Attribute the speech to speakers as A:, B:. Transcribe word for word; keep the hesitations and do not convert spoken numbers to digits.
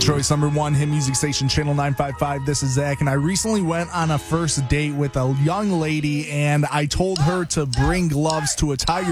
A: Detroit's number one hit music station, Channel nine five five. This is Zach, and I recently went on a first date with a young lady, and I told her to bring gloves to a Tiger